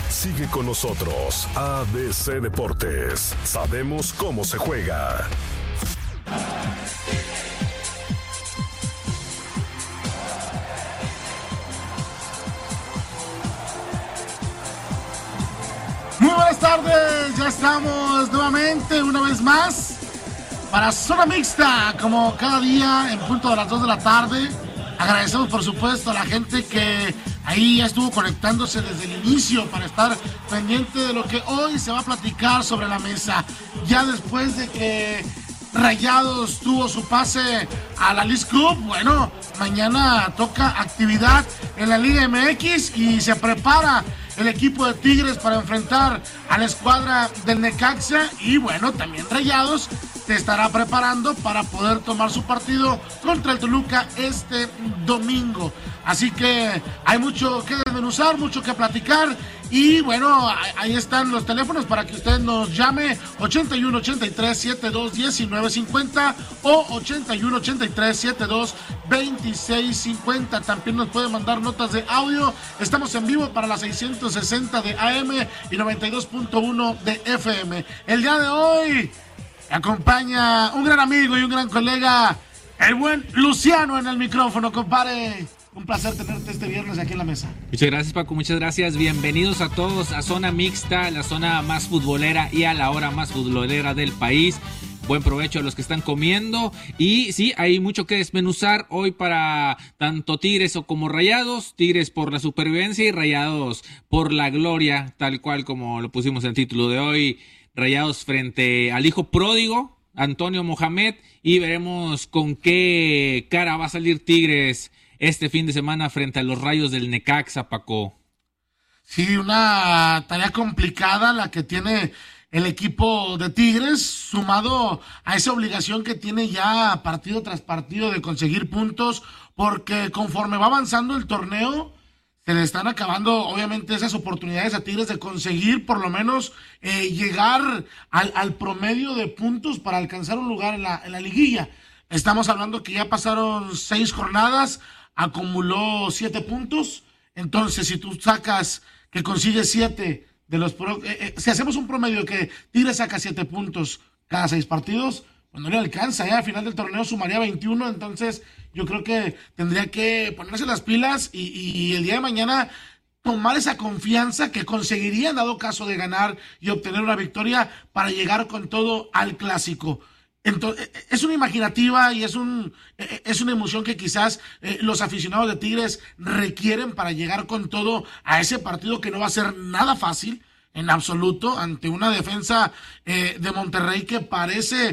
Sigue con nosotros, ABC Deportes. Sabemos cómo se juega. Muy buenas tardes, ya estamos nuevamente, una vez más, para Zona Mixta, como cada día, en punto de las 2 de la tarde. Agradecemos, por supuesto, a la gente que ahí ya estuvo conectándose desde el inicio para estar pendiente de lo que hoy se va a platicar sobre la mesa. Ya después de que Rayados tuvo su pase a la Leagues Cup, bueno, mañana toca actividad en la Liga MX y se prepara el equipo de Tigres para enfrentar a la escuadra del Necaxa, y bueno, también Rayados se estará preparando para poder tomar su partido contra el Toluca este domingo. Así que hay mucho que desmenuzar, mucho que platicar, y bueno, ahí están los teléfonos para que usted nos llame: 81 83 72 19 50 o 81 83 72 26 50. También nos puede mandar notas de audio. Estamos en vivo para las 660 de AM y 92.1 de FM. El día de hoy me acompaña un gran amigo y un gran colega, el buen Luciano en el micrófono, compadre. Un placer tenerte este viernes aquí en la mesa. Muchas gracias, Paco, muchas gracias. Bienvenidos a todos a Zona Mixta, la zona más futbolera y a la hora más futbolera del país. Buen provecho a los que están comiendo. Y sí, hay mucho que desmenuzar hoy para tanto Tigres o como Rayados. Tigres por la supervivencia y Rayados por la gloria, tal cual como lo pusimos en el título de hoy. Rayados frente al hijo pródigo, Antonio Mohamed, y veremos con qué cara va a salir Tigres este fin de semana frente a los Rayos del Necaxa, Paco. Sí, una tarea complicada la que tiene el equipo de Tigres, sumado a esa obligación que tiene ya partido tras partido de conseguir puntos, porque conforme va avanzando el torneo, se le están acabando obviamente esas oportunidades a Tigres de conseguir por lo menos llegar al promedio de puntos para alcanzar un lugar en la liguilla. Estamos hablando que ya pasaron 6 jornadas, acumuló 7 puntos. Entonces, si tú sacas que consigues 7 de los... si hacemos un promedio que Tigres saca 7 puntos cada 6 partidos, pues no le alcanza. Ya al final del torneo sumaría 21. Entonces, yo creo que tendría que ponerse las pilas y el día de mañana tomar esa confianza que conseguiría en dado caso de ganar y obtener una victoria para llegar con todo al clásico. Entonces, es una imaginativa y es una emoción que quizás los aficionados de Tigres requieren para llegar con todo a ese partido que no va a ser nada fácil en absoluto, ante una defensa de Monterrey que parece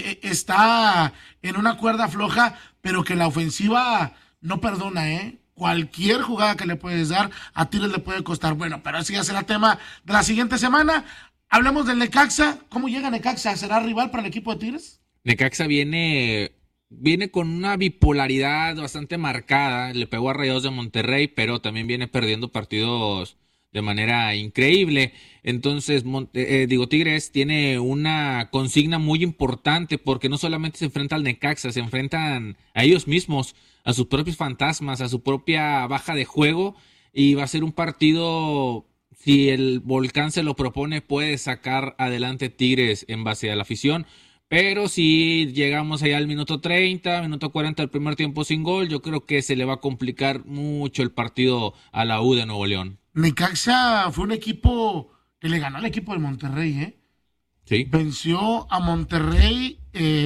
está en una cuerda floja, pero que la ofensiva no perdona, cualquier jugada que le puedes dar a Tigres le puede costar. Bueno, pero ese ya será tema de la siguiente semana. Hablemos del Necaxa. ¿Cómo llega Necaxa? ¿Será rival para el equipo de Tigres? Necaxa viene con una bipolaridad bastante marcada. Le pegó a Rayados de Monterrey, pero también viene perdiendo partidos de manera increíble. Entonces, Tigres tiene una consigna muy importante, porque no solamente se enfrenta al Necaxa, se enfrentan a ellos mismos, a sus propios fantasmas, a su propia baja de juego, y va a ser un partido... Si el Volcán se lo propone, puede sacar adelante Tigres en base a la afición. Pero si llegamos allá al minuto 30, minuto 40 del primer tiempo sin gol, yo creo que se le va a complicar mucho el partido a la U de Nuevo León. Necaxa fue un equipo que le ganó al equipo de Monterrey, Sí. Venció a Monterrey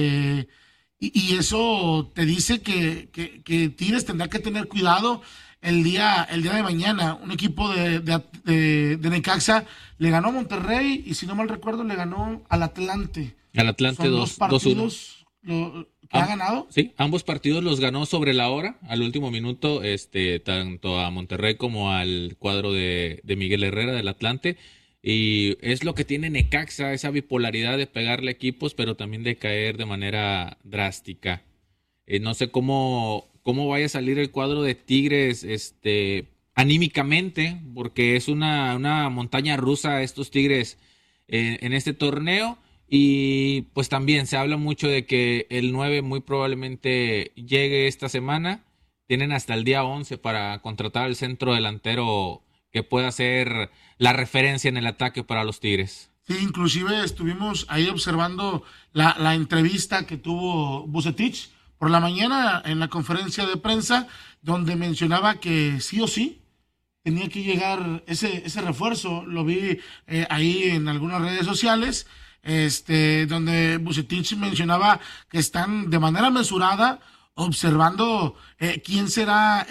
y eso te dice que Tigres tendrá que tener cuidado el día de mañana. Un equipo de Necaxa le ganó a Monterrey y, si no mal recuerdo, le ganó al Atlante. Al Atlante 2-1. ¿Que ha ganado? Sí, ambos partidos los ganó sobre la hora, al último minuto, tanto a Monterrey como al cuadro de Miguel Herrera del Atlante. Y es lo que tiene Necaxa, esa bipolaridad de pegarle equipos, pero también de caer de manera drástica. No sé cómo vaya a salir el cuadro de Tigres anímicamente, porque es una montaña rusa estos Tigres en este torneo. Y pues también se habla mucho de que el 9 muy probablemente llegue esta semana. Tienen hasta el día 11 para contratar al centro delantero que pueda ser la referencia en el ataque para los Tigres. Sí, inclusive estuvimos ahí observando la entrevista que tuvo Vucetich por la mañana en la conferencia de prensa, donde mencionaba que sí o sí tenía que llegar ese refuerzo. Lo vi ahí en algunas redes sociales, donde Vucetich mencionaba que están de manera mesurada observando quién será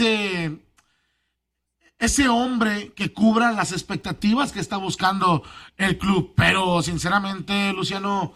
ese hombre que cubra las expectativas que está buscando el club. Pero sinceramente, Luciano,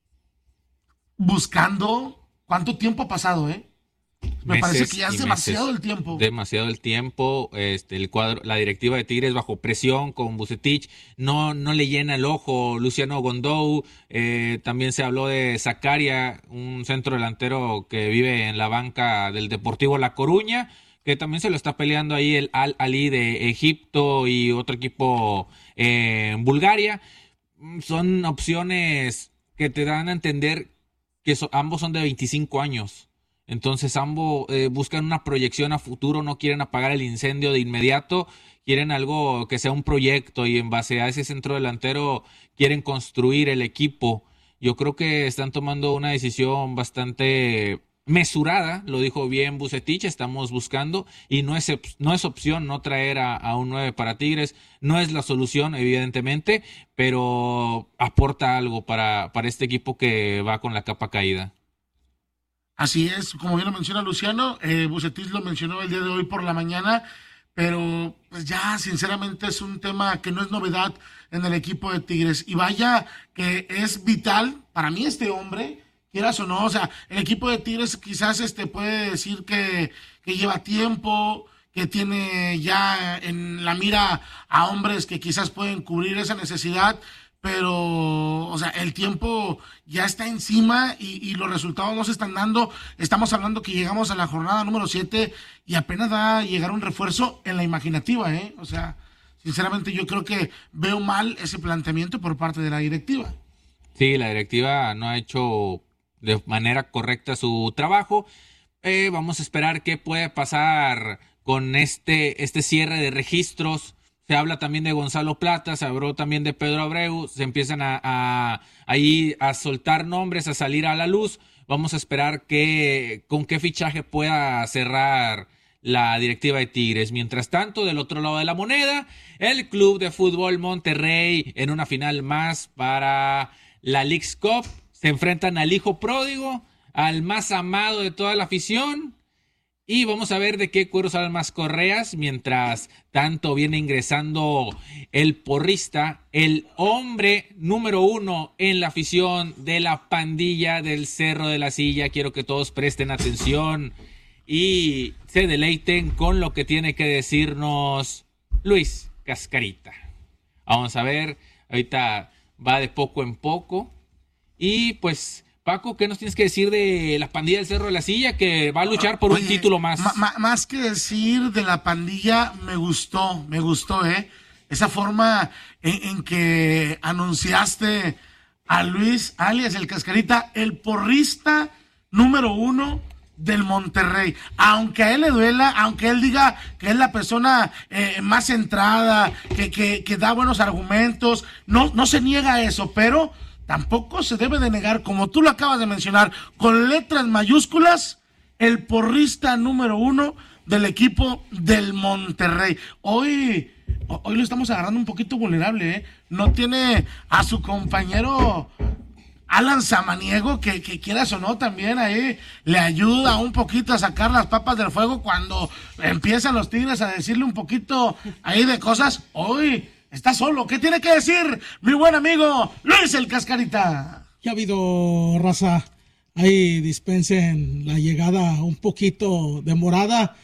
buscando, ¿cuánto tiempo ha pasado, Me parece que ya es demasiado el tiempo. Demasiado el tiempo. El cuadro, la directiva de Tigres bajo presión con Vucetich, no le llena el ojo. Luciano Gondou, también se habló de Zakaria, un centro delantero que vive en la banca del Deportivo La Coruña, que también se lo está peleando ahí el Al-Ahly de Egipto y otro equipo en Bulgaria. Son opciones que te dan a entender que ambos son de 25 años. Entonces ambos buscan una proyección a futuro, no quieren apagar el incendio de inmediato, quieren algo que sea un proyecto y en base a ese centro delantero quieren construir el equipo. Yo creo que están tomando una decisión bastante mesurada, lo dijo bien Vucetich, estamos buscando y no es opción no traer a un 9 para Tigres, no es la solución evidentemente, pero aporta algo para este equipo que va con la capa caída. Así es, como bien lo menciona Luciano, Vucetich lo mencionó el día de hoy por la mañana, pero pues ya sinceramente es un tema que no es novedad en el equipo de Tigres, y vaya que es vital para mí este hombre, quieras o no. O sea, el equipo de Tigres quizás puede decir que lleva tiempo, que tiene ya en la mira a hombres que quizás pueden cubrir esa necesidad, pero, o sea, el tiempo ya está encima y los resultados no se están dando. Estamos hablando que llegamos a la jornada número 7 y apenas va a llegar un refuerzo en la imaginativa, O sea, sinceramente yo creo que veo mal ese planteamiento por parte de la directiva. Sí, la directiva no ha hecho de manera correcta su trabajo. Vamos a esperar qué puede pasar con este cierre de registros. Se habla también de Gonzalo Plata, se habló también de Pedro Abreu, se empiezan ahí a soltar nombres, a salir a la luz. Vamos a esperar con qué fichaje pueda cerrar la directiva de Tigres. Mientras tanto, del otro lado de la moneda, el Club de Fútbol Monterrey en una final más para la Leagues Cup. Se enfrentan al hijo pródigo, al más amado de toda la afición. Y vamos a ver de qué cuero salen más correas. Mientras tanto viene ingresando el porrista, el hombre número 1 en la afición de la pandilla del Cerro de la Silla. Quiero que todos presten atención y se deleiten con lo que tiene que decirnos Luis Cascarita. Vamos a ver, ahorita va de poco en poco. Y pues, Paco, ¿qué nos tienes que decir de la pandilla del Cerro de la Silla, que va a luchar por un título más? Más que decir de la pandilla, me gustó, esa forma en que anunciaste a Luis, alias el Cascarita, el porrista número 1 del Monterrey. Aunque a él le duela, aunque él diga que es la persona más centrada, que da buenos argumentos, no se niega a eso, pero tampoco se debe de negar, como tú lo acabas de mencionar, con letras mayúsculas, el porrista número 1 del equipo del Monterrey. Hoy lo estamos agarrando un poquito vulnerable, No tiene a su compañero Alan Samaniego, que quieras o no, también ahí le ayuda un poquito a sacar las papas del fuego cuando empiezan los Tigres a decirle un poquito ahí de cosas. Hoy está solo. ¿Qué tiene que decir mi buen amigo Luis el Cascarita? Ya ha habido, raza. Ahí dispensen la llegada un poquito demorada.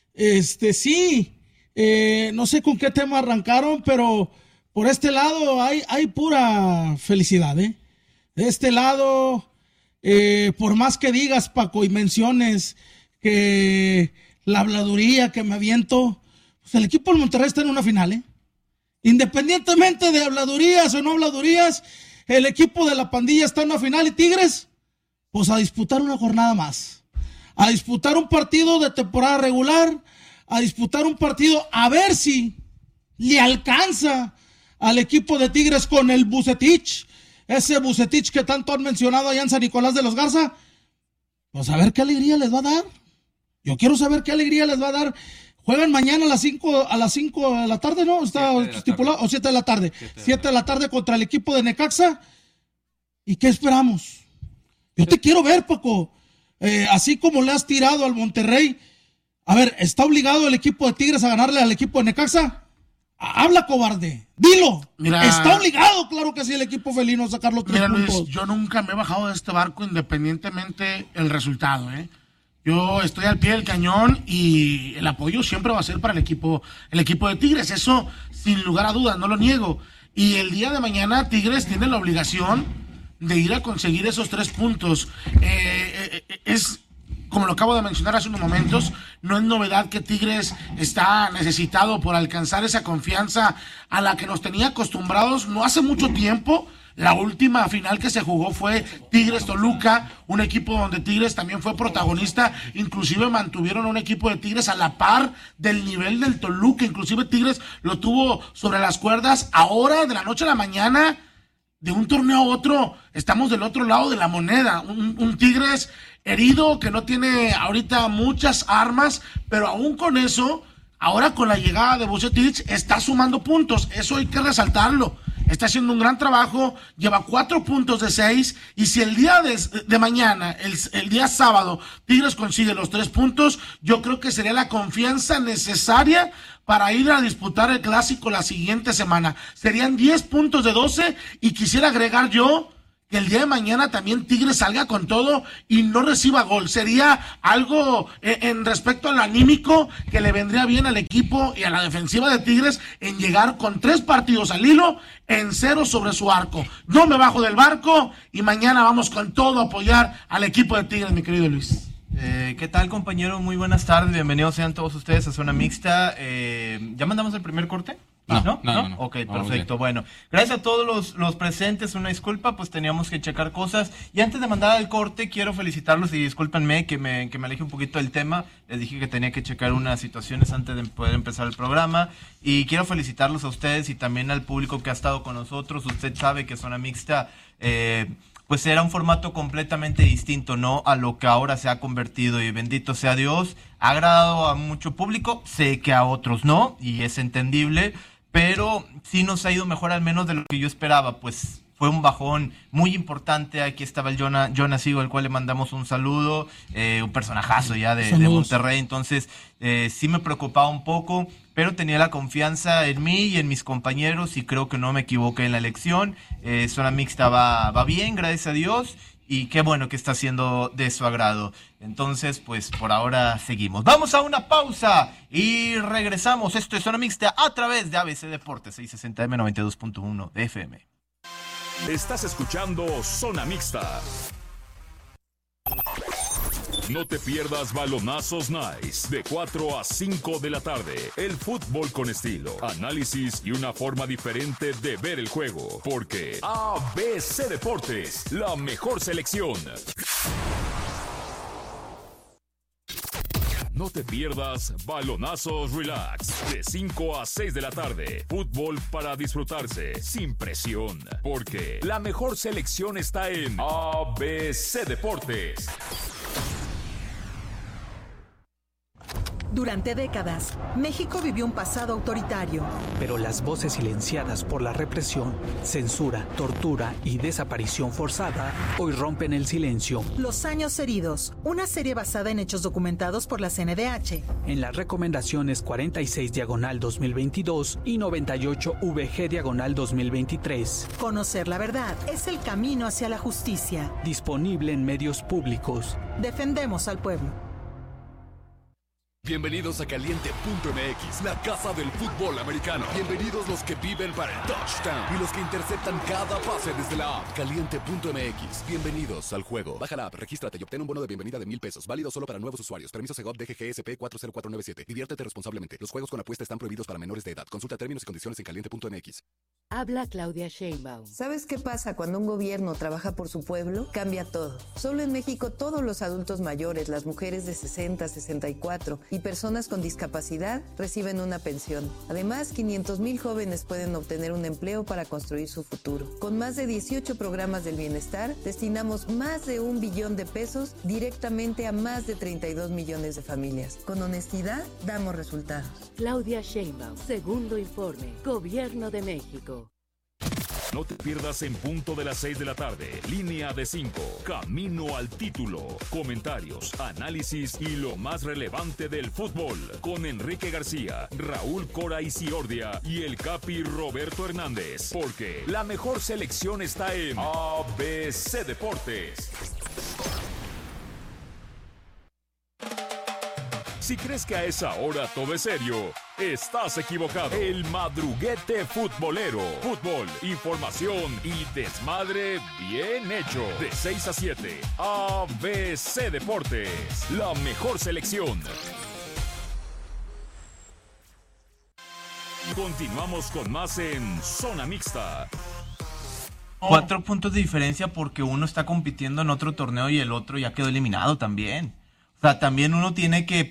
Sí, no sé con qué tema arrancaron, pero por este lado hay pura felicidad, De este lado, por más que digas, Paco, y menciones que la habladuría que me aviento, pues el equipo del Monterrey está en una final, Independientemente de habladurías o no habladurías, el equipo de la pandilla está en una final y Tigres, pues a disputar una jornada más, a disputar un partido de temporada regular, a disputar un partido a ver si le alcanza al equipo de Tigres con el Vucetich, ese Vucetich que tanto han mencionado allá en San Nicolás de los Garza. Pues a ver qué alegría les va a dar. Yo quiero saber qué alegría les va a dar. Juegan mañana a las 5 de la tarde, ¿no? Está estipulado, o 7 de la tarde. 7 de la tarde contra el equipo de Necaxa. ¿Y qué esperamos? Yo te quiero ver, Paco. Así como le has tirado al Monterrey. A ver, ¿está obligado el equipo de Tigres a ganarle al equipo de Necaxa? Habla, cobarde. Dilo. Mira, está obligado, claro que sí, el equipo felino a sacar los 3 puntos. Luis, yo nunca me he bajado de este barco independientemente el resultado, ¿eh? Yo estoy al pie del cañón y el apoyo siempre va a ser para el equipo de Tigres. Eso, sin lugar a dudas, no lo niego. Y el día de mañana Tigres tiene la obligación de ir a conseguir esos 3 puntos. Es... Como lo acabo de mencionar hace unos momentos, no es novedad que Tigres está necesitado por alcanzar esa confianza a la que nos tenía acostumbrados no hace mucho tiempo. La última final que se jugó fue Tigres-Toluca, un equipo donde Tigres también fue protagonista, inclusive mantuvieron a un equipo de Tigres a la par del nivel del Toluca, inclusive Tigres lo tuvo sobre las cuerdas. Ahora, de la noche a la mañana, de un torneo a otro, estamos del otro lado de la moneda, un Tigres herido que no tiene ahorita muchas armas, pero aún con eso, ahora con la llegada de Vucetich está sumando puntos, eso hay que resaltarlo. Está haciendo un gran trabajo, lleva 4 puntos de 6, y si el día de mañana, el día sábado, Tigres consigue los 3 puntos, yo creo que sería la confianza necesaria para ir a disputar el clásico la siguiente semana. Serían 10 puntos de 12, y quisiera agregar yo que el día de mañana también Tigres salga con todo y no reciba gol. Sería algo en respecto al anímico que le vendría bien al equipo y a la defensiva de Tigres en llegar con 3 partidos al hilo en 0 sobre su arco. No me bajo del barco y mañana vamos con todo a apoyar al equipo de Tigres, mi querido Luis. ¿Qué tal, compañero? Muy buenas tardes, bienvenidos sean todos ustedes a Zona Mixta. ¿Ya mandamos el primer corte? No. Ok, perfecto. Bueno, gracias a todos los presentes. Una disculpa, pues teníamos que checar cosas. Y antes de mandar al corte, quiero felicitarlos y discúlpenme que me aleje un poquito del tema. Les dije que tenía que checar unas situaciones antes de poder empezar el programa. Y quiero felicitarlos a ustedes y también al público que ha estado con nosotros. Usted sabe que Zona Mixta pues era un formato completamente distinto, ¿no? A lo que ahora se ha convertido, y bendito sea Dios, ha agradado a mucho público, sé que a otros no, y es entendible, pero sí nos ha ido mejor al menos de lo que yo esperaba. Pues fue un bajón muy importante. Aquí estaba el Jonas Higo, al cual le mandamos un saludo, un personajazo ya de Monterrey. Entonces sí me preocupaba un poco, pero tenía la confianza en mí y en mis compañeros, y creo que no me equivoqué en la elección. Zona Mixta va bien, gracias a Dios, y qué bueno que está siendo de su agrado. Entonces, pues por ahora seguimos. Vamos a una pausa y regresamos. Esto es Zona Mixta a través de ABC Deportes 660M 92.1 de FM. Estás escuchando Zona Mixta. No te pierdas Balonazos Nice de 4 a 5 de la tarde. El fútbol con estilo, análisis y una forma diferente de ver el juego. Porque ABC Deportes, la mejor selección. No te pierdas Balonazos Relax de 5 a 6 de la tarde. Fútbol para disfrutarse sin presión. Porque la mejor selección está en ABC Deportes. Durante décadas, México vivió un pasado autoritario. Pero las voces silenciadas por la represión, censura, tortura y desaparición forzada hoy rompen el silencio. Los años heridos, una serie basada en hechos documentados por la CNDH. En las recomendaciones 46/2022 y 98/VG/2023. Conocer la verdad es el camino hacia la justicia. Disponible en medios públicos. Defendemos al pueblo. Bienvenidos a Caliente.mx, la casa del fútbol americano. Bienvenidos los que viven para el touchdown y los que interceptan cada pase desde la app. Caliente.mx, bienvenidos al juego. Baja la app, regístrate y obtén un bono de bienvenida de $1,000. Válido solo para nuevos usuarios. Permiso Segov DGGSP 40497. Diviértete responsablemente. Los juegos con apuesta están prohibidos para menores de edad. Consulta términos y condiciones en Caliente.mx. Habla Claudia Sheinbaum. ¿Sabes qué pasa cuando un gobierno trabaja por su pueblo? Cambia todo. Solo en México todos los adultos mayores, las mujeres de 60, 64 y personas con discapacidad reciben una pensión. Además, 500,000 jóvenes pueden obtener un empleo para construir su futuro. Con más de 18 programas del bienestar, destinamos más de 1 billón de pesos directamente a más de 32 millones de familias. Con honestidad, damos resultados. Claudia Sheinbaum, segundo informe, Gobierno de México. No te pierdas en punto de las 6 de la tarde. Línea de 5. Camino al título. Comentarios, análisis y lo más relevante del fútbol. Con Enrique García, Raúl Cora Isiordia y el Capi Roberto Hernández. Porque la mejor selección está en ABC Deportes. Si crees que a esa hora todo es serio, estás equivocado. El madruguete futbolero. Fútbol, información y desmadre bien hecho. De 6 a 7, ABC Deportes. La mejor selección. Continuamos con más en Zona Mixta. 4 puntos de diferencia porque uno está compitiendo en otro torneo y el otro ya quedó eliminado también. O sea, también uno tiene que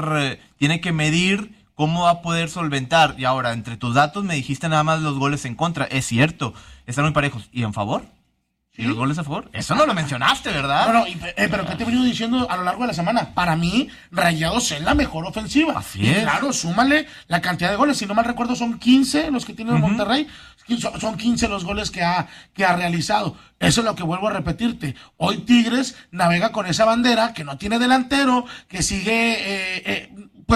medir cómo va a poder solventar. Y ahora, entre tus datos me dijiste nada más los goles en contra. Es cierto, están muy parejos. ¿Y en favor? ¿Y los goles a favor? Eso no lo mencionaste, ¿verdad? No, pero ¿qué te he venido diciendo a lo largo de la semana? Para mí, Rayados es la mejor ofensiva. Así es. Y claro, súmale la cantidad de goles. Si no mal recuerdo, son 15 los que tiene el Monterrey. Son 15 los goles que ha realizado. Eso es lo que vuelvo a repetirte. Hoy Tigres navega con esa bandera, que no tiene delantero, que sigue,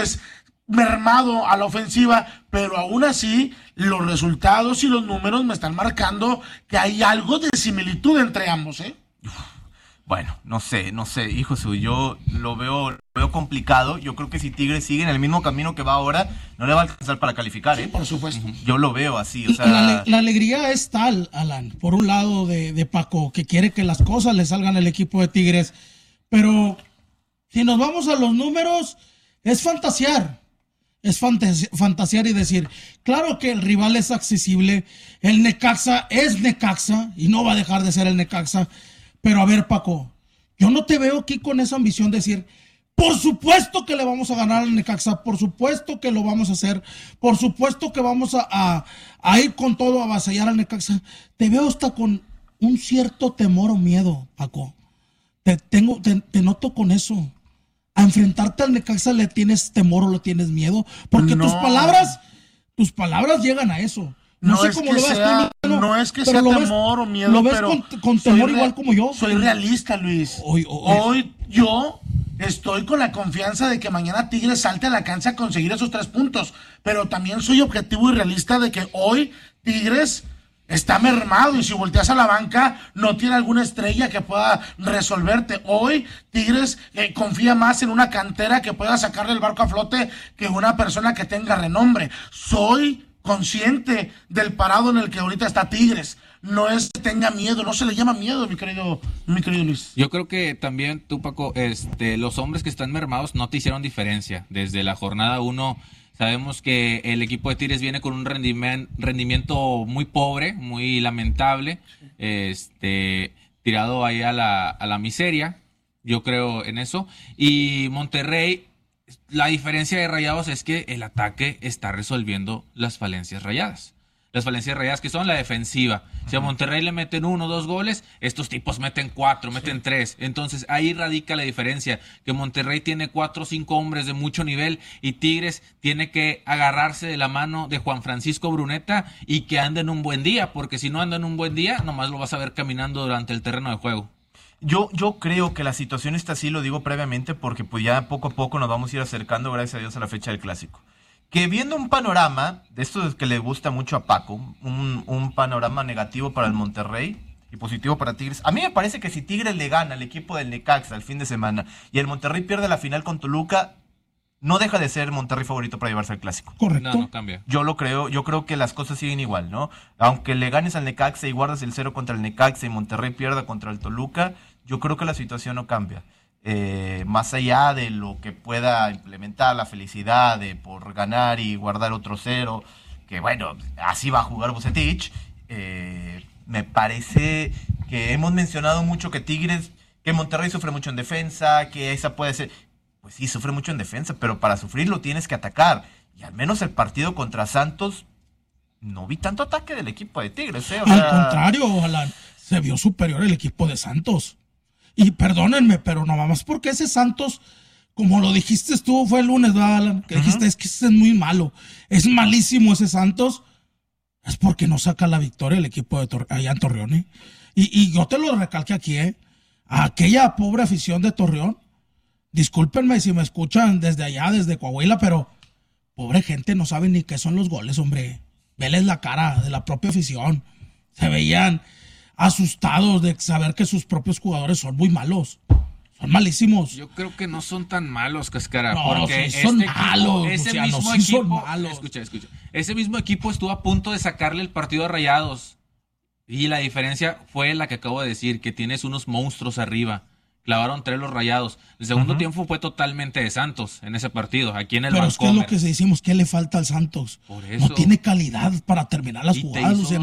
mermado a la ofensiva, pero aún así los resultados y los números me están marcando que hay algo de similitud entre ambos, ¿eh? Bueno, no sé, hijo suyo, yo lo veo complicado. Yo creo que si Tigres sigue en el mismo camino que va ahora, no le va a alcanzar para calificar, ¿eh? Sí, por supuesto. Yo lo veo así, o sea... La alegría es tal, Alan, por un lado de Paco, que quiere que las cosas le salgan al equipo de Tigres, pero si nos vamos a los números, es fantasear. Es fantasear y decir, claro que el rival es accesible, el Necaxa es Necaxa y no va a dejar de ser el Necaxa, pero a ver, Paco, yo no te veo aquí con esa ambición de decir, por supuesto que le vamos a ganar al Necaxa, por supuesto que lo vamos a hacer, por supuesto que vamos a ir con todo a avasallar al Necaxa. Te veo hasta con un cierto temor o miedo, Paco. Te noto con eso. A enfrentarte al Necaxa le tienes temor o le tienes miedo, porque No. tus palabras llegan a eso. No sé cómo lo veas tú, no es que sea temor o miedo, lo ves pero con temor igual como yo. Soy realista, Luis. Hoy yo estoy con la confianza de que mañana Tigres salte a la cancha a conseguir esos 3 puntos, pero también soy objetivo y realista de que hoy Tigres está mermado y si volteas a la banca no tiene alguna estrella que pueda resolverte. Hoy Tigres confía más en una cantera que pueda sacarle el barco a flote que una persona que tenga renombre. Soy consciente del parado en el que ahorita está Tigres. No es que tenga miedo, no se le llama miedo, mi querido Luis. Yo creo que también tú, Paco, los hombres que están mermados no te hicieron diferencia. Desde la jornada 1 sabemos que el equipo de Tigres viene con un rendimiento muy pobre, muy lamentable, tirado ahí a la miseria. Yo creo en eso. Y Monterrey, la diferencia de Rayados es que el ataque está resolviendo las falencias rayadas. Las falencias rayadas que son la defensiva. Si a Monterrey le meten 1 o 2 goles, estos tipos meten 4, meten 3. Entonces ahí radica la diferencia, que Monterrey tiene 4 o 5 hombres de mucho nivel y Tigres tiene que agarrarse de la mano de Juan Francisco Bruneta y que ande en un buen día, porque si no anda en un buen día, nomás lo vas a ver caminando durante el terreno de juego. Yo creo que la situación está así, lo digo previamente, porque pues ya poco a poco nos vamos a ir acercando, gracias a Dios, a la fecha del Clásico. Que viendo un panorama, de esto que le gusta mucho a Paco, un panorama negativo para el Monterrey y positivo para Tigres. A mí me parece que si Tigres le gana al equipo del Necaxa el fin de semana y el Monterrey pierde la final con Toluca, no deja de ser Monterrey favorito para llevarse al Clásico. Correcto. No cambia. Yo creo que las cosas siguen igual, ¿no? Aunque le ganes al Necaxa y guardas el 0 contra el Necaxa y Monterrey pierda contra el Toluca, yo creo que la situación no cambia. Más allá de lo que pueda implementar la felicidad de por ganar y guardar otro 0, que bueno, así va a jugar Vucetich. Me parece que hemos mencionado mucho que Tigres, que Monterrey sufre mucho en defensa, que esa puede ser... Pues sí, sufre mucho en defensa, pero para sufrirlo tienes que atacar. Y al menos el partido contra Santos, no vi tanto ataque del equipo de Tigres. Al contrario, Alan, se vio superior el equipo de Santos. Y perdónenme, pero no más porque ese Santos, como lo dijiste tú, fue el lunes, ¿verdad, Alan? Que dijiste, es que ese es muy malo. Es malísimo ese Santos. Es porque no saca la victoria el equipo de allá en Torreón, ¿eh? Y yo te lo recalqué aquí, ¿eh? A aquella pobre afición de Torreón, discúlpenme si me escuchan desde allá, desde Coahuila, pero pobre gente, no saben ni qué son los goles, hombre. Veles la cara de la propia afición. Se veían asustados de saber que sus propios jugadores son muy malos. Son malísimos. Yo creo que no son tan malos, Cascara. No, porque sí son malos, Luciano, sí son malos. Escucha. Ese mismo equipo estuvo a punto de sacarle el partido a Rayados. Y la diferencia fue la que acabo de decir, que tienes unos monstruos arriba. Clavaron 3 los Rayados. El segundo tiempo fue totalmente de Santos en ese partido, aquí en el Pero Vancomer. es que es lo que decimos, ¿qué le falta al Santos? Por eso. No tiene calidad para terminar las jugadas, Luciano.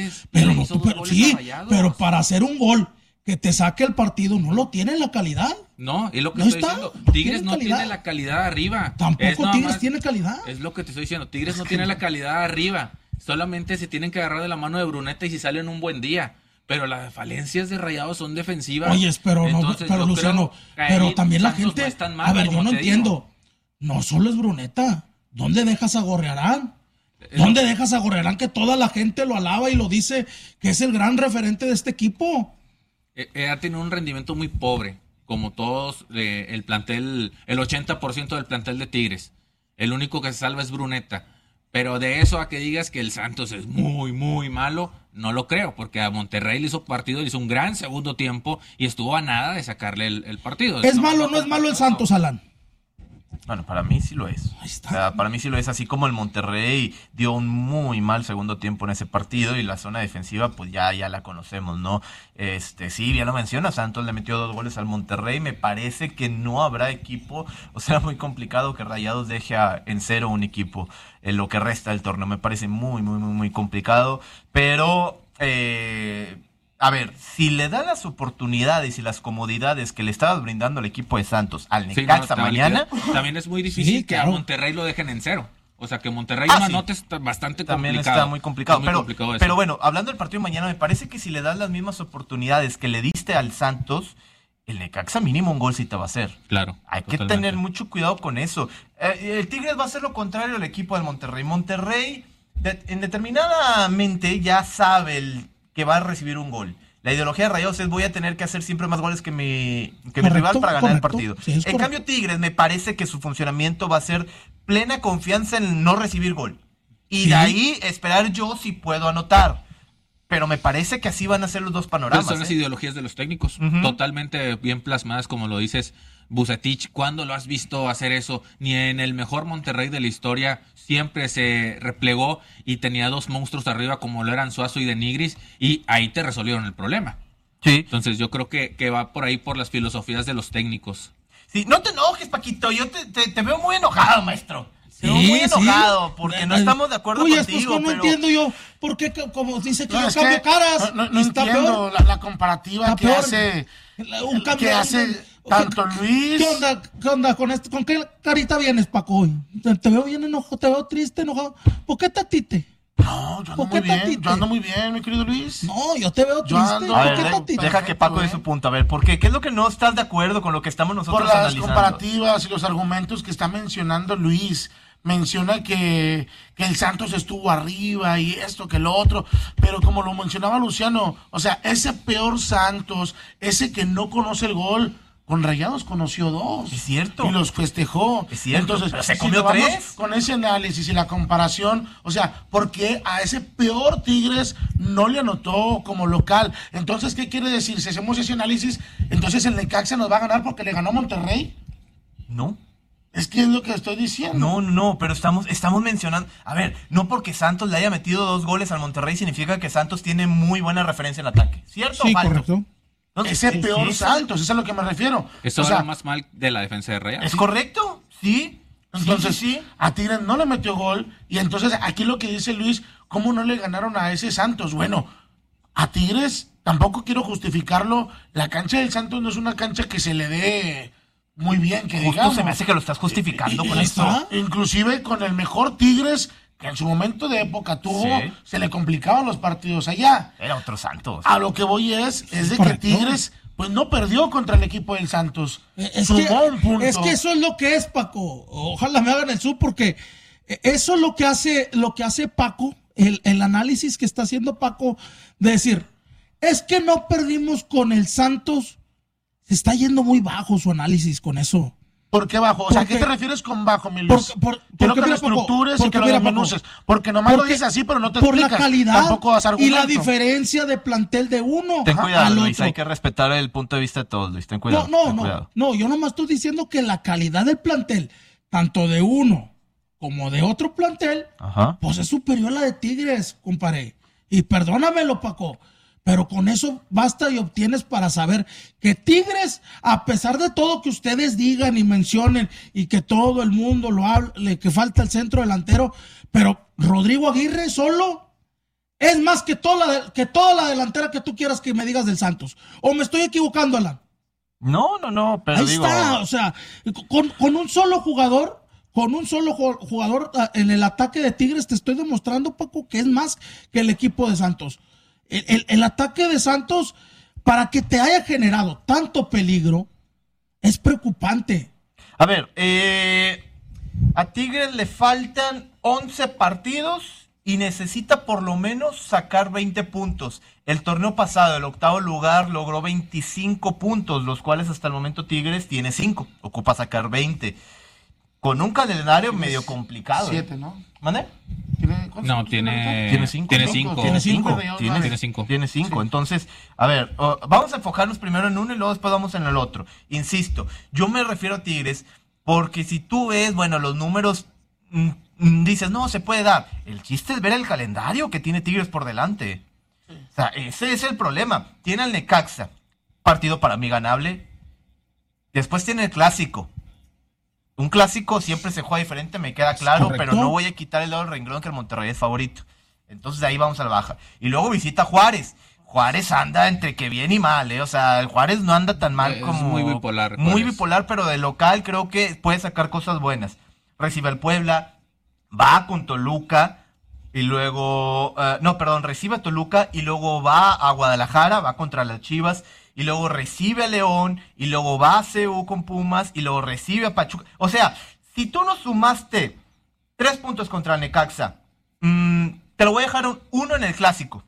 Pero para hacer un gol que te saque el partido, no lo tiene la calidad. No, es lo que no estoy está, diciendo. Tigres no tiene la calidad arriba. Tampoco Tigres tiene calidad. Es lo que te estoy diciendo. Tigres no tiene la calidad arriba. Solamente se tienen que agarrar de la mano de Bruneta y si salen un buen día. Pero las falencias de Rayados son defensivas. Oye, pero Luciano, pero también la gente, no es tan mal, a ver, yo no entiendo. Digo. No solo es Bruneta. ¿Dónde dejas a Gorrearán? ¿Dónde dejas a Gorrearán que toda la gente lo alaba y lo dice que es el gran referente de este equipo? Ha tenido un rendimiento muy pobre, como todos el plantel, el 80% del plantel de Tigres. El único que se salva es Bruneta. Pero de eso a que digas que el Santos es muy, muy malo, no lo creo, porque a Monterrey le hizo partido, le hizo un gran segundo tiempo y estuvo a nada de sacarle el partido. ¿Es malo o no es malo el Santos, Alan? Bueno, para mí sí lo es. Ahí está. O sea, para mí sí lo es, así como el Monterrey dio un muy mal segundo tiempo en ese partido y la zona defensiva pues ya la conocemos, ¿no? Sí, ya lo menciona, Santos le metió 2 goles al Monterrey, me parece que no habrá equipo, o sea, muy complicado que Rayados deje en 0 un equipo en lo que resta del torneo, me parece muy, muy, muy, muy complicado, pero... A ver, si le da las oportunidades y las comodidades que le estabas brindando al equipo de Santos al Necaxa mañana... También es muy difícil que a Monterrey lo dejen en 0. O sea, que Monterrey una nota está bastante también complicado. Está muy complicado. Pero bueno, hablando del partido de mañana, me parece que si le das las mismas oportunidades que le diste al Santos, el Necaxa mínimo un gol sí te va a hacer. Claro. Hay que tener mucho cuidado con eso. El Tigres va a hacer lo contrario al equipo del Monterrey. Monterrey, determinadamente, ya sabe que va a recibir un gol. La ideología de Rayados es voy a tener que hacer siempre más goles que mi rival para ganar el partido. Sí, en cambio, Tigres me parece que su funcionamiento va a ser plena confianza en no recibir gol. Y de ahí esperar yo si puedo anotar. Pero me parece que así van a ser los dos panoramas. Son las ideologías de los técnicos, totalmente bien plasmadas, como lo dices, Vucetich. ¿Cuándo lo has visto hacer eso? Ni en el mejor Monterrey de la historia siempre se replegó y tenía 2 monstruos arriba como lo eran Suazo y Denigris, y ahí te resolvieron el problema. Sí. Entonces yo creo que va por ahí por las filosofías de los técnicos. Sí, no te enojes, Paquito, yo te veo muy enojado, maestro. Muy enojado, porque no estamos de acuerdo contigo. Pues no entiendo yo por qué, como dice que yo cambio caras. No entiendo la comparativa que hace tanto Luis. ¿Qué onda con esto? ¿Con qué carita vienes, Paco? Te veo bien enojado, te veo triste, enojado. ¿Por qué tatite? No, yo ando muy bien, mi querido Luis. No, yo te veo triste. Deja que Paco dé su punto. A ver, ¿por qué? ¿Qué es lo que no estás de acuerdo con lo que estamos nosotros analizando? Por las comparativas y los argumentos que está mencionando Luis. Menciona que el Santos estuvo arriba y esto, que lo otro, pero como lo mencionaba Luciano, o sea, ese peor Santos, ese que no conoce el gol, con Rayados conoció 2. Es cierto. Y los festejó. Es cierto. Entonces, pero se comió 3. Con ese análisis y la comparación, o sea, ¿por qué a ese peor Tigres no le anotó como local? Entonces, ¿qué quiere decir? Si hacemos ese análisis, entonces el Necaxa nos va a ganar porque le ganó a Monterrey. No. Es que es lo que estoy diciendo. No, pero estamos mencionando... A ver, no porque Santos le haya metido 2 goles al Monterrey significa que Santos tiene muy buena referencia en ataque. ¿Cierto? Sí, correcto. Ese peor Santos, eso es a lo que me refiero. Eso es lo más mal de la defensa de Rayados. ¿Es correcto? Sí. Entonces, sí. a Tigres no le metió gol. Y entonces, aquí lo que dice Luis, ¿cómo no le ganaron a ese Santos? Bueno, a Tigres, tampoco quiero justificarlo. La cancha del Santos no es una cancha que se le dé muy bien, que Justo digamos. se me hace que lo estás justificando con esto. Inclusive con el mejor Tigres, que en su momento de época tuvo, se le complicaban los partidos allá. Era otro Santos. A lo que voy es de que Tigres pues no perdió contra el equipo del Santos. Sumó un punto. Es que eso es lo que es, Paco. Ojalá me hagan el sub, porque eso es lo que hace Paco, el análisis que está haciendo Paco, de decir, es que no perdimos con el Santos. Se está yendo muy bajo su análisis con eso. ¿Por qué bajo? O sea, ¿a qué te refieres con bajo, mi Luis? Quiero que lo estructures y que lo desmenuces. Porque nomás lo dices así, pero no te explicas. Por la calidad tampoco das argumento. Y la diferencia de plantel de uno Ten cuidado, al Luis, otro. hay que respetar el punto de vista de todos, Luis. Ten cuidado. No, yo nomás estoy diciendo que la calidad del plantel, tanto de uno como de otro plantel, pues es superior a la de Tigres, compadre. Y perdónamelo, Paco, pero con eso basta y obtienes para saber que Tigres, a pesar de todo que ustedes digan y mencionen y que todo el mundo lo hable, que falta el centro delantero, pero Rodrigo Aguirre solo es más que toda la delantera que tú quieras que me digas del Santos. ¿O me estoy equivocando, Alan? No, pero ahí digo... está, o sea, con un solo jugador en el ataque de Tigres te estoy demostrando, Paco, que es más que el equipo de Santos. El ataque de Santos, para que te haya generado tanto peligro, es preocupante. A ver, a Tigres le faltan 11 partidos y necesita por lo menos sacar 20 puntos. El torneo pasado, el octavo lugar, logró 25 puntos, los cuales hasta el momento Tigres tiene 5. Ocupa sacar 20. Con un calendario medio complicado. 7, ¿no? ¿Mande? No, tiene 5. Tiene 5. Entonces, a ver, vamos a enfocarnos primero en uno y luego después vamos en el otro. Insisto, yo me refiero a Tigres porque si tú ves, bueno, los números, dices, no, se puede dar. El chiste es ver el calendario que tiene Tigres por delante. O sea, ese es el problema. Tiene al Necaxa, partido para mí ganable. Después tiene el Clásico. Un clásico siempre se juega diferente, me queda claro, pero no voy a quitar el dedo del renglón que el Monterrey es favorito. Entonces de ahí vamos a la baja. Y luego visita Juárez. Juárez anda entre que bien y mal, O sea, el Juárez no anda tan mal como... Es muy bipolar. Muy bipolar, pero de local creo que puede sacar cosas buenas. Recibe al Puebla, va con Toluca, y luego... recibe a Toluca y luego va a Guadalajara, va contra las Chivas, y luego recibe a León, y luego va a CU con Pumas, y luego recibe a Pachuca. O sea, si tú no sumaste 3 puntos contra Necaxa, te lo voy a dejar 1 en el Clásico,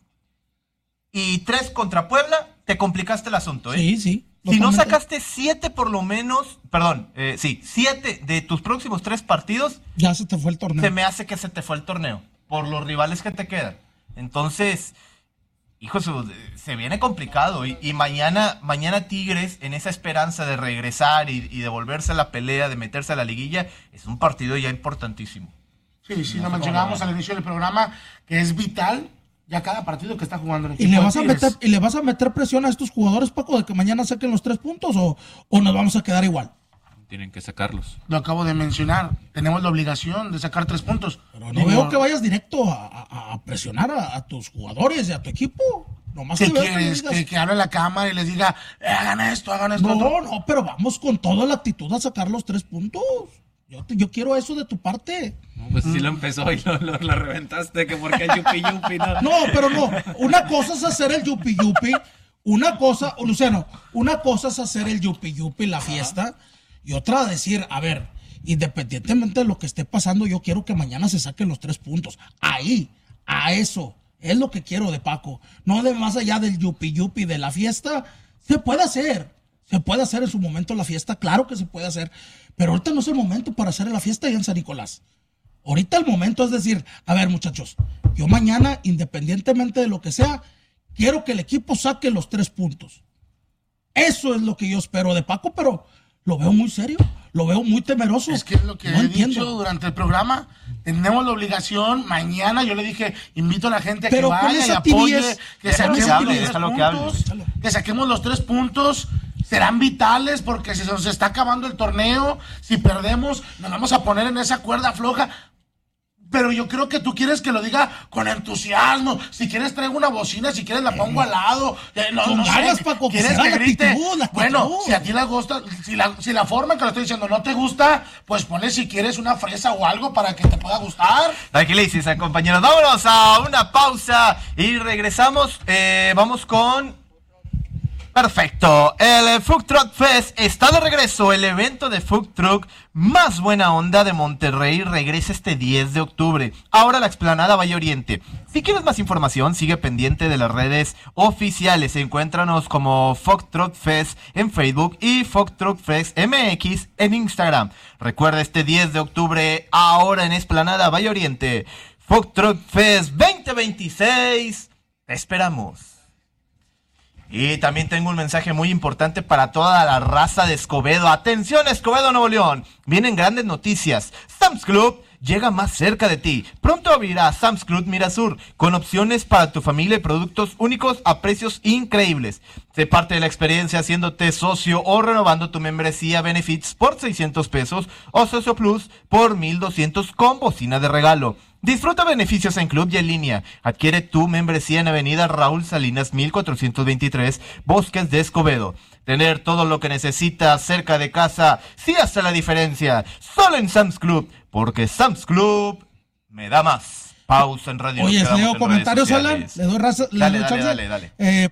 y 3 contra Puebla, te complicaste el asunto, Sí. Si no sacaste 7 por lo menos, 7 de tus próximos 3 partidos, ya se te fue el torneo. Se me hace que se te fue el torneo, por los rivales que te quedan. Entonces... Hijo, se viene complicado y mañana Tigres, en esa esperanza de regresar y de volverse a la pelea, de meterse a la liguilla, es un partido ya importantísimo. Sí, lo mencionábamos al inicio del programa, que es vital ya cada partido que está jugando el equipo. ¿Y le vas a meter presión a estos jugadores, Paco, de que mañana saquen los 3 puntos o nos vamos a quedar igual? Tienen que sacarlos. Lo acabo de mencionar. Tenemos la obligación de sacar 3 puntos. Pero no veo que vayas directo a presionar a tus jugadores y a tu equipo. Nomás ¿Qué quieres? Que hable la cámara y les diga, hagan esto. No, pero vamos con toda la actitud a sacar los 3 puntos. Yo quiero eso de tu parte. No, pues sí lo empezó y lo reventaste, que porque el yupi, ¿no? No, pero no. Una cosa es hacer el yupi. Luciano, una cosa es hacer el yupi, la fiesta. Y otra decir, a ver, independientemente de lo que esté pasando, yo quiero que mañana se saquen los 3 puntos. Ahí, a eso, es lo que quiero de Paco. No de más allá del yupi de la fiesta. Se puede hacer en su momento la fiesta, claro que se puede hacer. Pero ahorita no es el momento para hacer la fiesta ya en San Nicolás. Ahorita el momento es decir, a ver, muchachos, yo mañana, independientemente de lo que sea, quiero que el equipo saque los 3 puntos. Eso es lo que yo espero de Paco, pero... Lo veo muy serio, lo veo muy temeroso. Es que es lo que he dicho durante el programa. Tenemos la obligación. Mañana yo le dije, invito a la gente a que vaya y apoye, que saquemos los 3 puntos. serán vitales, porque si se nos está acabando el torneo, si perdemos, nos vamos a poner en esa cuerda floja. Pero yo creo que tú quieres que lo diga con entusiasmo. Si quieres traigo una bocina, si quieres la pongo al lado. No ganas, sé, Paco, quieres que grite. Bueno, si a ti le gusta, si la forma en que lo estoy diciendo no te gusta, pues pones si quieres una fresa o algo para que te pueda gustar. Tranquilícense, compañeros. Vámonos a una pausa y regresamos. Vamos con... Perfecto, el Food Truck Fest está de regreso. El evento de Food Truck más buena onda de Monterrey regresa este 10 de octubre. Ahora la explanada Valle Oriente. Si quieres más información, sigue pendiente de las redes oficiales. Encuéntranos como Food Truck Fest en Facebook y Food Truck Fest MX en Instagram. Recuerda este 10 de octubre, ahora en explanada Valle Oriente. Food Truck Fest 2026. Te esperamos. Y también tengo un mensaje muy importante para toda la raza de Escobedo. ¡Atención, Escobedo, Nuevo León! Vienen grandes noticias. Sam's Club llega más cerca de ti. Pronto abrirá Sam's Club Mirasur, con opciones para tu familia y productos únicos a precios increíbles. Sé parte de la experiencia haciéndote socio o renovando tu membresía Benefits por 600 pesos o Socio Plus por 1,200 con bocina de regalo. Disfruta beneficios en club y en línea. Adquiere tu membresía en Avenida Raúl Salinas 1423, Bosques de Escobedo. Tener todo lo que necesitas cerca de casa sí hace la diferencia. Solo en Sam's Club, porque Sam's Club me da más. Pausa en radio. Oye, leo comentarios, Alan. Le doy raza. Dale.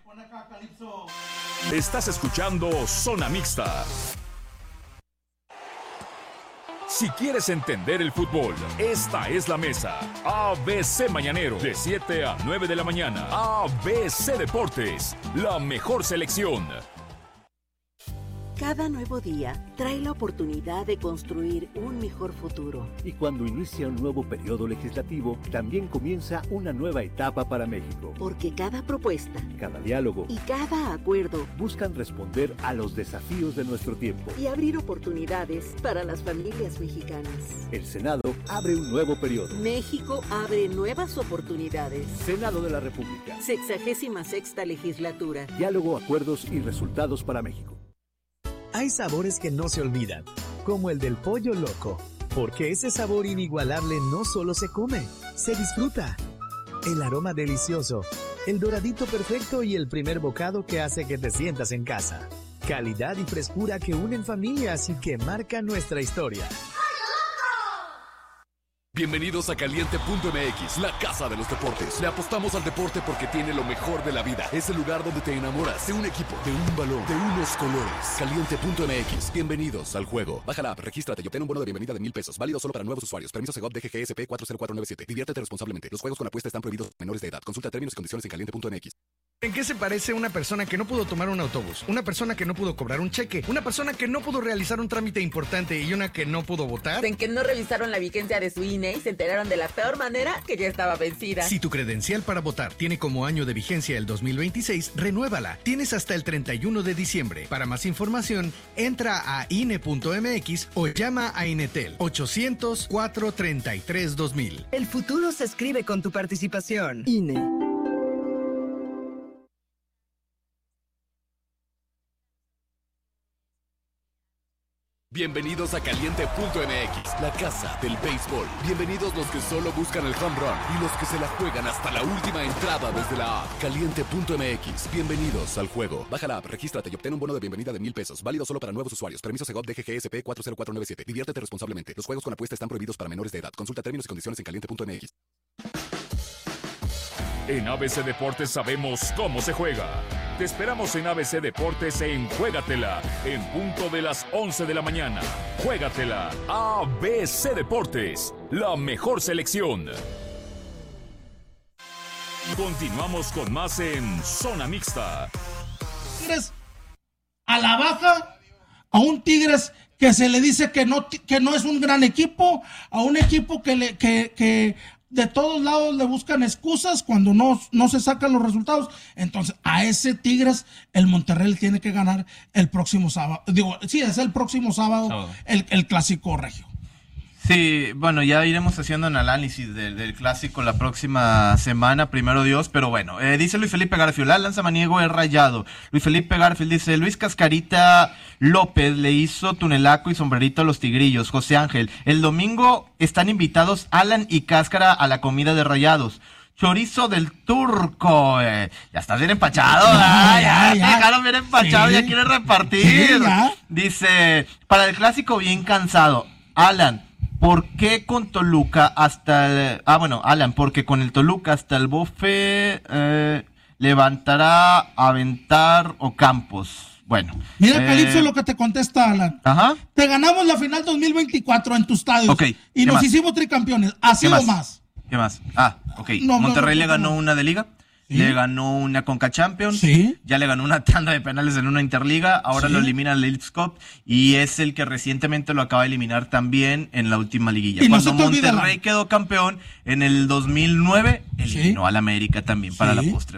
Estás escuchando Zona Mixta. Si quieres entender el fútbol, esta es la mesa. ABC Mañanero, de 7 a 9 de la mañana. ABC Deportes, la mejor selección. Cada nuevo día trae la oportunidad de construir un mejor futuro. Y cuando inicia un nuevo periodo legislativo, también comienza una nueva etapa para México. Porque cada propuesta, cada diálogo y cada acuerdo buscan responder a los desafíos de nuestro tiempo y abrir oportunidades para las familias mexicanas. El Senado abre un nuevo periodo. México abre nuevas oportunidades. Senado de la República. 66ª legislatura. Diálogo, acuerdos y resultados para México. Hay sabores que no se olvidan, como el del pollo loco, porque ese sabor inigualable no solo se come, se disfruta. El aroma delicioso, el doradito perfecto y el primer bocado que hace que te sientas en casa. Calidad y frescura que unen familias y que marcan nuestra historia. Bienvenidos a Caliente.mx, la casa de los deportes. Le apostamos al deporte porque tiene lo mejor de la vida. Es el lugar donde te enamoras de un equipo, de un balón, de unos colores. Caliente.mx, bienvenidos al juego. Baja la app, regístrate y obtén un bono de bienvenida de $1,000. Válido solo para nuevos usuarios. Permiso Segov DGGSP 40497. Diviértete responsablemente. Los juegos con apuesta están prohibidos a menores de edad. Consulta términos y condiciones en Caliente.mx. ¿En qué se parece una persona que no pudo tomar un autobús? Una persona que no pudo cobrar un cheque, una persona que no pudo realizar un trámite importante y una que no pudo votar. En que no revisaron la vigencia de su INE y se enteraron de la peor manera que ya estaba vencida. Si tu credencial para votar tiene como año de vigencia el 2026, renuévala. Tienes hasta el 31 de diciembre. Para más información, entra a INE.mx o llama a Inetel 800-433-2000. El futuro se escribe con tu participación. INE. Bienvenidos a Caliente.mx, la casa del béisbol. Bienvenidos los que solo buscan el home run y los que se la juegan hasta la última entrada desde la app. Caliente.mx, bienvenidos al juego. Baja la app, regístrate y obtén un bono de bienvenida de $1,000. Válido solo para nuevos usuarios. Permiso Segov DGGSP 40497. Diviértete responsablemente. Los juegos con apuesta están prohibidos para menores de edad. Consulta términos y condiciones en Caliente.mx. En ABC Deportes sabemos cómo se juega. Te esperamos en ABC Deportes en Juégatela, en punto de las 11 de la mañana. Juégatela, ABC Deportes, la mejor selección. Continuamos con más en Zona Mixta. Tigres a la baja, a un Tigres que se le dice que no es un gran equipo, a un equipo que de todos lados le buscan excusas cuando no se sacan los resultados. Entonces, a ese Tigres, el Monterrey tiene que ganar el próximo sábado. Es el próximo sábado el clásico regio. Sí, bueno, ya iremos haciendo un análisis del clásico la próxima semana, primero Dios, pero bueno, dice Luis Felipe Garfield, Alan Samaniego es Rayado. Luis Felipe Garfield dice, Luis Cascarita López le hizo tunelaco y sombrerito a los tigrillos. José Ángel, el domingo están invitados Alan y Cáscara a la comida de Rayados. Chorizo del Turco, ya estás bien empachado, ya te dejaron bien empachado, sí. Ya quieres repartir. Sí, dice, para el clásico bien cansado, Alan, ¿por qué con Toluca hasta Alan, porque con el Toluca hasta el bofe levantará Aventar o Campos? Bueno. Mira, Calipso, lo que te contesta Alan. Ajá. Te ganamos la final 2024 en tu estadio. Okay. Y nos hicimos tricampeones. Así o más. ¿Qué más? Monterrey le ganó una de Liga. ¿Sí? Le ganó una Conca Champions, ¿sí? Ya le ganó una tanda de penales en una Interliga, ahora ¿sí? Lo elimina el Leagues Cup y es el que recientemente lo acaba de eliminar también en la última liguilla. Cuando Monterrey quedó campeón en el 2009, eliminó al América también para la postre.